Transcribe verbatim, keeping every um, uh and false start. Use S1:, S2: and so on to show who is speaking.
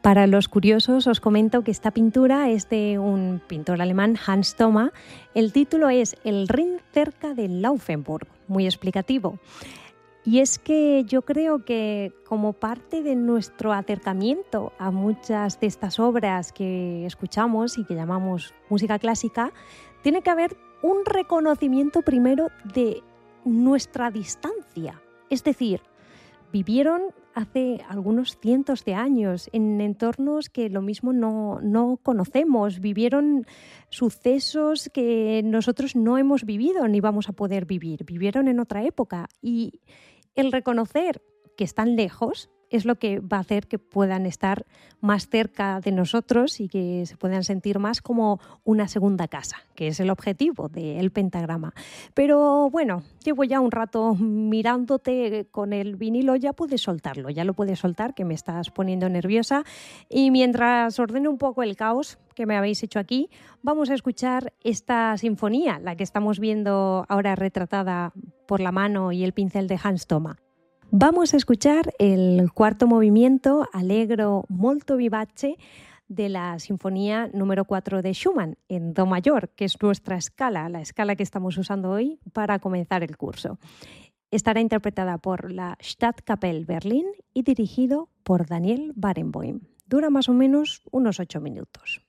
S1: Para los curiosos os comento que esta pintura es de un pintor alemán, Hans Thoma. El título es El Rin cerca de Laufenburg, muy explicativo. Y es que yo creo que como parte de nuestro acercamiento a muchas de estas obras que escuchamos y que llamamos música clásica, tiene que haber un reconocimiento primero de nuestra distancia. Es decir, vivieron hace algunos cientos de años en entornos que lo mismo no, no conocemos, vivieron sucesos que nosotros no hemos vivido ni vamos a poder vivir, vivieron en otra época y el reconocer que están lejos es lo que va a hacer que puedan estar más cerca de nosotros y que se puedan sentir más como una segunda casa, que es el objetivo del pentagrama. Pero bueno, llevo ya un rato mirándote con el vinilo, ya puedes soltarlo, ya lo puedes soltar, que me estás poniendo nerviosa. Y mientras ordeno un poco el caos que me habéis hecho aquí, vamos a escuchar esta sinfonía, la que estamos viendo ahora retratada por la mano y el pincel de Hans Thoma. Vamos a escuchar el cuarto movimiento, Allegro molto vivace, de la sinfonía número cuatro de Schumann, en do mayor, que es nuestra escala, la escala que estamos usando hoy para comenzar el curso. Estará interpretada por la Stadtkapelle Berlin y dirigido por Daniel Barenboim. Dura más o menos unos ocho minutos.